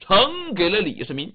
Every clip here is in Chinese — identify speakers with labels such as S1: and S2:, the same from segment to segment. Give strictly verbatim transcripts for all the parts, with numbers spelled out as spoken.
S1: 呈给了李世民。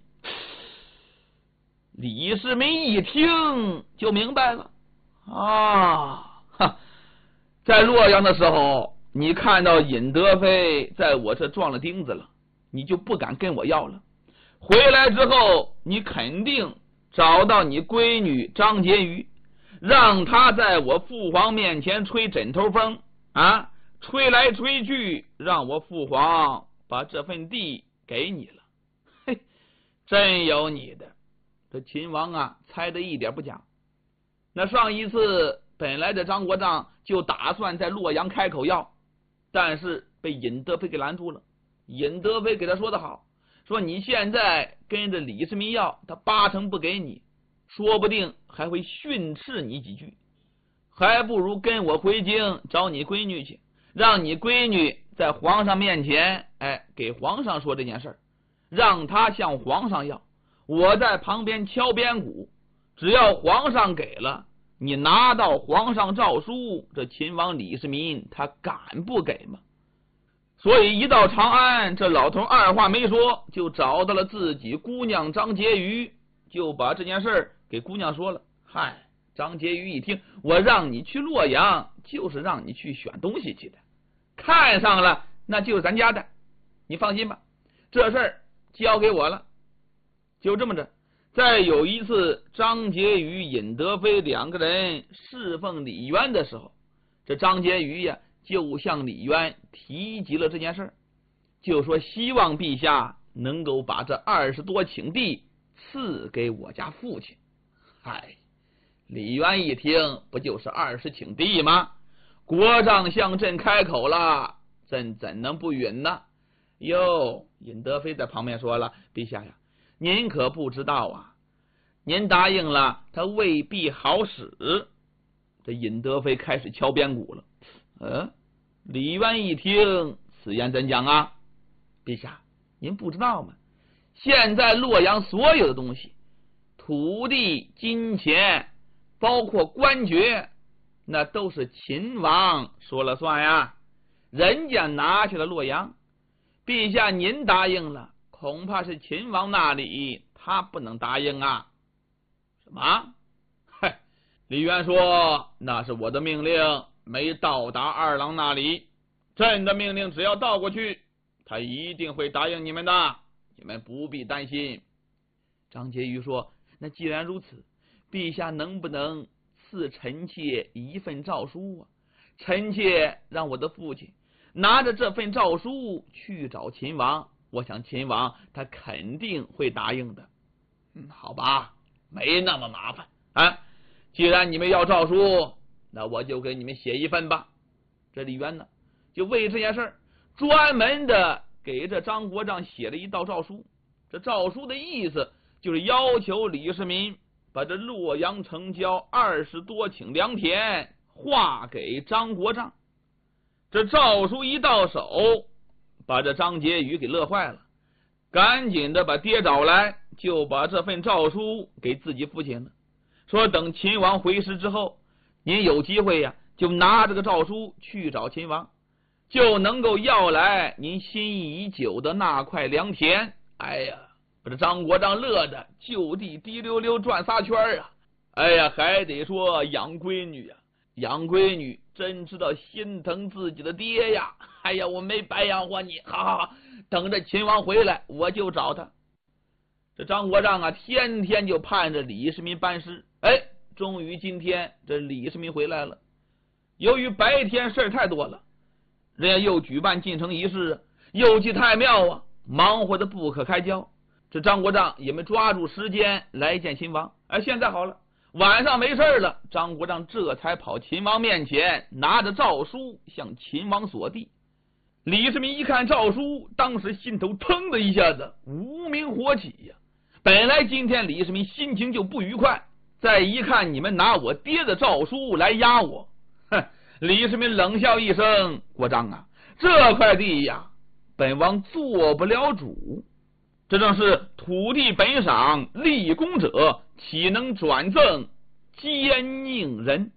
S1: 李世民一听就明白了啊，哈，在洛阳的时候，你看到尹德妃在我这撞了钉子了，你就不敢跟我要了。回来之后，你肯定找到你闺女张婕妤，让她在我父皇面前吹枕头风啊，吹来吹去，让我父皇把这份地给你了。嘿，真有你的！这秦王啊，猜的一点不假。那上一次本来这张国丈就打算在洛阳开口要，但是被尹德妃给拦住了。尹德妃给他说的好，说你现在跟着李世民要，他八成不给你，说不定还会训斥你几句，还不如跟我回京找你闺女去，让你闺女在皇上面前，哎，给皇上说这件事儿，让他向皇上要，我在旁边敲边鼓，只要皇上给了，你拿到皇上诏书，这秦王李世民他敢不给吗？所以一到长安，这老头二话没说，就找到了自己姑娘张婕妤，就把这件事儿给姑娘说了。嗨，张婕妤一听，我让你去洛阳，就是让你去选东西去的，看上了那就是咱家的，你放心吧，这事儿交给我了。就这么着，再有一次张婕妤尹德妃两个人侍奉李渊的时候，这张婕妤呀就向李渊提及了这件事，就说希望陛下能够把这二十多顷地赐给我家父亲。嗨，李渊一听，不就是二十顷地吗？国丈向朕开口了，朕怎能不允呢？哟，尹德妃在旁边说了，陛下呀，您可不知道啊，您答应了，他未必好使。这尹德妃开始敲边鼓了。呃，李渊一听，此言怎讲啊？陛下，您不知道吗？现在洛阳所有的东西，土地、金钱，包括官爵，那都是秦王说了算呀。人家拿去了洛阳，陛下您答应了，恐怕是秦王那里他不能答应啊。什么？嗨，李渊说那是我的命令没到达二郎那里，朕的命令只要到过去，他一定会答应你们的，你们不必担心。张婕妤说，那既然如此，陛下能不能赐臣妾一份诏书啊？臣妾让我的父亲拿着这份诏书去找秦王，我想秦王他肯定会答应的。嗯，好吧，没那么麻烦啊。既然你们要诏书，那我就给你们写一份吧。这李渊呢，就为这件事儿专门的给这张国丈写了一道诏书。这诏书的意思就是要求李世民把这洛阳城郊二十多顷良田划给张国丈。这诏书一到手，把这张婕妤给乐坏了，赶紧的把爹找来，就把这份诏书给自己父亲了，说等秦王回师之后，您有机会呀，就拿这个诏书去找秦王，就能够要来您心仪已久的那块良田。哎呀，把这张国丈乐的就地滴溜溜转仨圈啊！哎呀，还得说养闺女呀，养闺女真知道心疼自己的爹呀！哎呀，我没白养活你，好好好，等着秦王回来我就找他。这张国丈啊，天天就盼着李世民班师。哎，终于今天这李世民回来了。由于白天事太多了，人家又举办进城仪式，又祭太庙啊，忙活的不可开交。这张国丈也没抓住时间来见秦王。哎，现在好了，晚上没事了，张国丈这才跑秦王面前，拿着诏书向秦王所递。李世民一看诏书，当时心头腾的一下子无名火起呀。本来今天李世民心情就不愉快，再一看你们拿我爹的诏书来压我，哼！李世民冷笑一声：“国丈啊，这块地呀，本王做不了主。这正是土地本赏，立功者岂能转赠奸佞人？”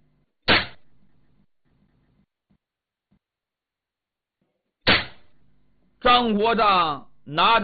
S1: 张国丈拿着